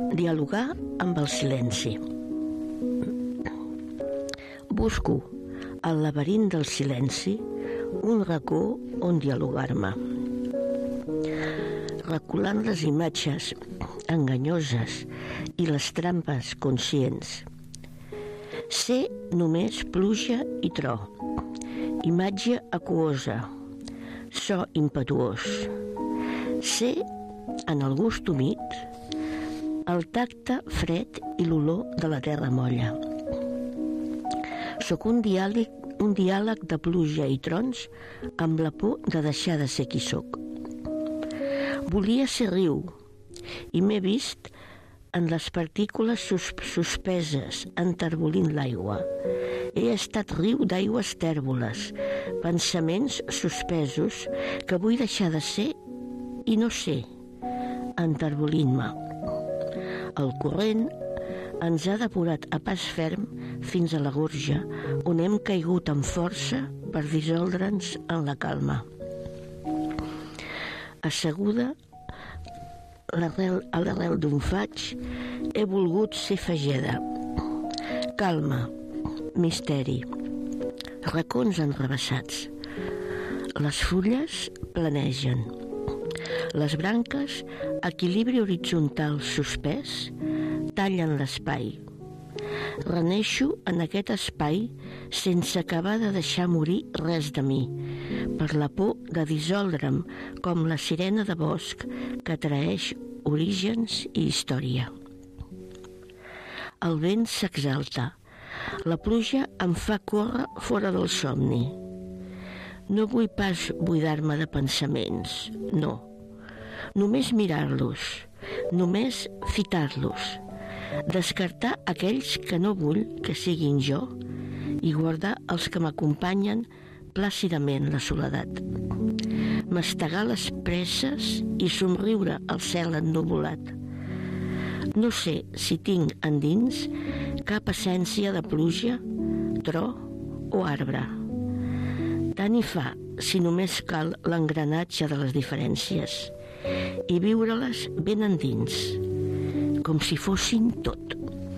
Dialogar amb el silenci. Busco, al laberint del silenci, un racó on dialogar-me. Reculant les imatges enganyoses i les trampes conscients. Sé només pluja i tro, imatge aquosa, so impetuós. Sé, en el gust humit, el tacte fred i l'olor de la terra molla. Sóc un diàleg de pluja i trons amb la por de deixar de ser qui sóc. Volia ser riu i m'he vist en les partícules suspeses enterbolint l'aigua. He estat riu d'aigües tèrboles, pensaments suspesos que vull deixar de ser i no sé, enterbolint-me. El corrent ens ha depurat a pas ferm fins a la gorja, on hem caigut amb força per dissoldre'ns en la calma. Asseguda a l'arrel d'un faig, he volgut ser fageda. Calma, misteri, racons enrevessats. Les fulles planegen. Les branques, equilibri horitzontal suspès, tallen l'espai. Reneixo en aquest espai sense acabar de deixar morir res de mi, per la por de dissoldre'm com la sirena de bosc que traeix orígens i història. El vent s'exalta. La pluja em fa córrer fora del somni. No vull pas buidar-me de pensaments, no. Només mirar-los, només fitar-los, descartar aquells que no vull que siguin jo i guardar els que m'acompanyen plàcidament la soledat. Mastegar les presses i somriure al cel ennuvolat. No sé si tinc endins cap essència de pluja, tro o arbre. Tant hi fa si només cal l'engranatge de les diferències i viure-les ben endins, com si fossin tot.